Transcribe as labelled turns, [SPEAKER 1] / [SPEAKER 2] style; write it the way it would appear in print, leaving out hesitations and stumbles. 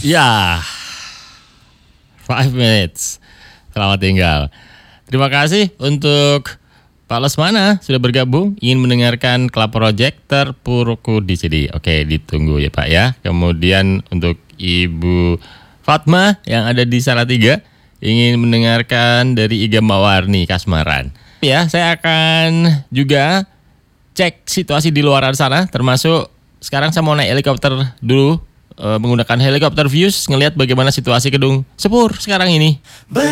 [SPEAKER 1] Ya, 5 minutes. Selamat tinggal. Terima kasih untuk Pak Lesmana sudah bergabung, ingin mendengarkan Club Project terpurukku di CD. Oke, ditunggu ya Pak ya. Kemudian untuk Ibu Fatma yang ada di Salatiga, ingin mendengarkan dari Iga Mawarni Kasmaran. Ya, saya akan juga cek situasi di luar sana, termasuk sekarang saya mau naik helikopter dulu, menggunakan helikopter views, ngelihat bagaimana situasi gedung Sepur sekarang ini.